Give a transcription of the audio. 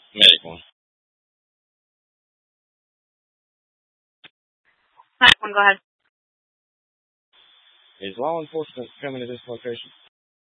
Medical. Hi, go ahead. Is law enforcement coming to this location?